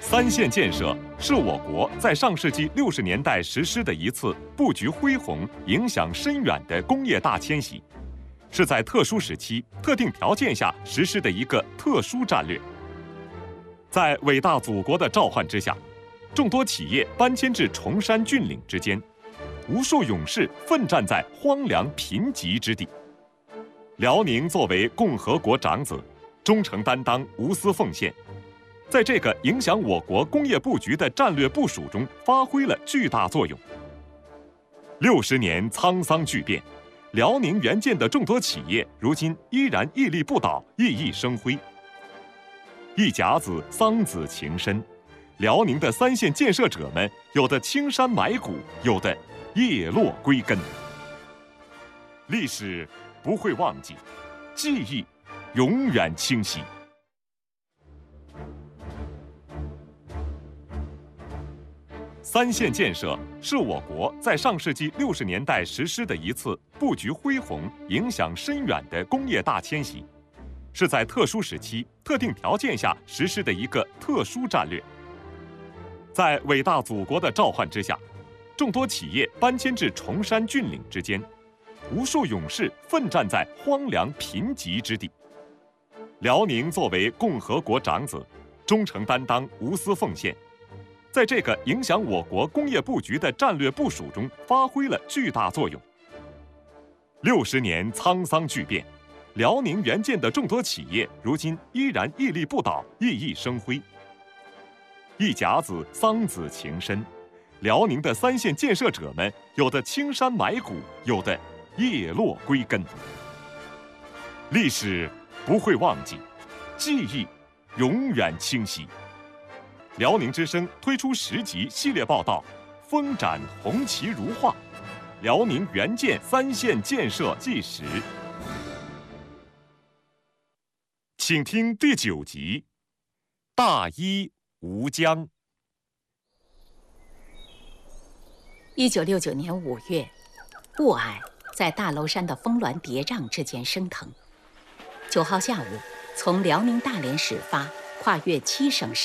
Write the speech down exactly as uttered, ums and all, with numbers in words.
三线建设是我国在上世纪六十年代实施的一次布局恢宏、影响深远的工业大迁徙，是在特殊时期、特定条件下实施的一个特殊战略。在伟大祖国的召唤之下，众多企业搬迁至崇山峻岭之间，无数勇士奋战在荒凉贫瘠之地。辽宁作为共和国长子，忠诚担当、无私奉献，在这个影响我国工业布局的战略部署中发挥了巨大作用。六十年沧桑巨变，辽宁援建的众多企业如今依然屹立不倒、熠熠生辉。一甲子桑梓情深，辽宁的三线建设者们，有的青山埋骨，有的叶落归根。历史不会忘记，记忆永远清晰。三线建设是我国在上世纪六十年代实施的一次布局恢宏、影响深远的工业大迁徙，是在特殊时期、特定条件下实施的一个特殊战略。在伟大祖国的召唤之下，众多企业搬迁至崇山峻岭之间，无数勇士奋战在荒凉贫瘠之地。辽宁作为共和国长子，忠诚担当、无私奉献，在这个影响我国工业布局的战略部署中发挥了巨大作用。六十年沧桑巨变，辽宁援建的众多企业如今依然屹立不倒、熠熠生辉。一甲子桑梓情深，辽宁的三线建设者们，有的青山埋骨，有的叶落归根。历史不会忘记，记忆永远清晰。辽宁之声推出十集系列报道《风展红旗如画》，辽宁援建三线建设纪实。请听第九集《大医吴江》。 一九六九年五月，雾霭在大娄山的峰峦叠嶂之间升腾。九号下午，从辽宁大连始发，跨越七省市。